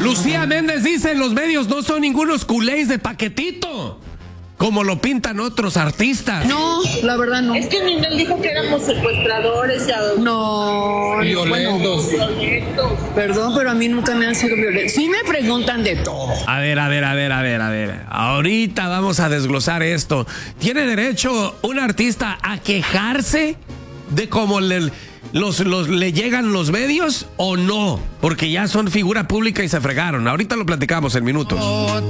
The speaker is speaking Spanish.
Lucía Méndez dice, los medios no son ningunos culés de paquetito, como lo pintan otros artistas. No, la verdad no. Es que Ninel dijo que éramos secuestradores y No, Violentos. violentos. perdón, pero a mí nunca me han sido violentos. Sí me preguntan de todo. A ver. Ahorita vamos a desglosar esto. ¿Tiene derecho un artista a quejarse de cómo le llegan los medios o no? Porque ya son figura pública y se fregaron. Ahorita lo platicamos en minutos.